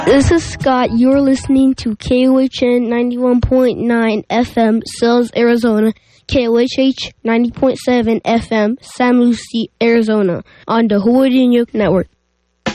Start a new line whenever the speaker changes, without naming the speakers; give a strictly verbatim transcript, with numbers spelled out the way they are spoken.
This is Scott. You're listening to K O H N ninety-one point nine F M, Sells, Arizona. K O H H ninety point seven F M, San Lucie, Arizona, on the Hawaii Network.